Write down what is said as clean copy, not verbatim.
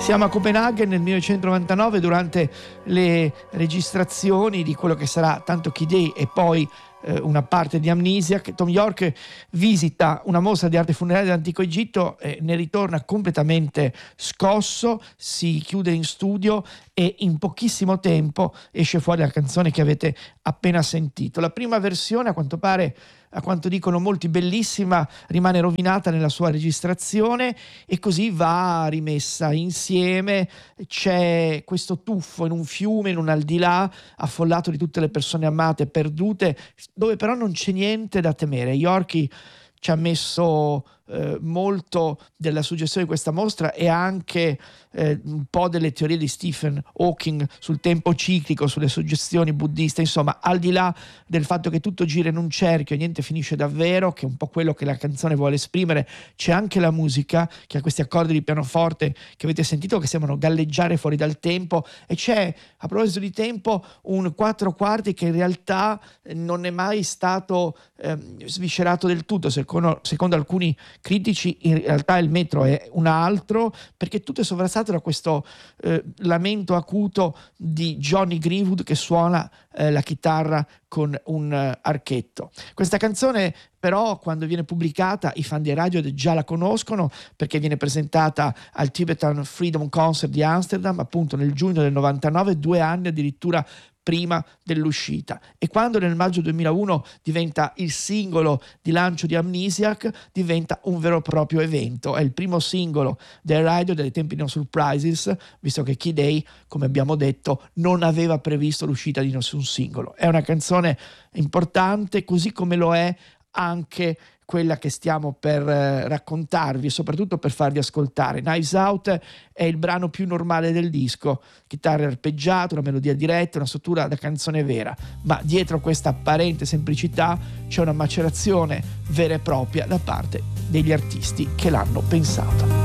Siamo a Copenaghen nel 1999 durante le registrazioni di quello che sarà tanto Kid Day e poi una parte di Amnesiac. Thom Yorke visita una mostra di arte funeraria dell'antico Egitto e ne ritorna completamente scosso, si chiude in studio e in pochissimo tempo esce fuori la canzone che avete appena sentito. La prima versione, a quanto pare, a quanto dicono molti bellissima, rimane rovinata nella sua registrazione e così va rimessa insieme. C'è questo tuffo in un fiume, in un aldilà affollato di tutte le persone amate perdute, dove però non c'è niente da temere. Yorke ci ha messo molto della suggestione di questa mostra e anche un po' delle teorie di Stephen Hawking sul tempo ciclico, sulle suggestioni buddiste. Insomma, al di là del fatto che tutto gira in un cerchio e niente finisce davvero, che è un po' quello che la canzone vuole esprimere, c'è anche la musica che ha questi accordi di pianoforte che avete sentito che sembrano galleggiare fuori dal tempo, e c'è, a proposito di tempo, un 4/4 che in realtà non è mai stato sviscerato del tutto. Secondo alcuni critici in realtà il metro è un altro, perché tutto è sovrastato da questo lamento acuto di Johnny Greenwood che suona la chitarra con un archetto. Questa canzone però, quando viene pubblicata, i fan di Radiohead già la conoscono, perché viene presentata al Tibetan Freedom Concert di Amsterdam appunto nel giugno del 99, 2 anni addirittura prima dell'uscita. E quando nel maggio 2001 diventa il singolo di lancio di Amnesiac, diventa un vero e proprio evento. È il primo singolo del Radiohead dei tempi di No Surprises, visto che Kid Day, come abbiamo detto, non aveva previsto l'uscita di nessun singolo. È una canzone importante, così come lo è anche quella che stiamo per raccontarvi e soprattutto per farvi ascoltare. Knives Out è il brano più normale del disco, chitarra arpeggiata, una melodia diretta, una struttura da canzone vera, ma dietro questa apparente semplicità c'è una macerazione vera e propria da parte degli artisti che l'hanno pensato.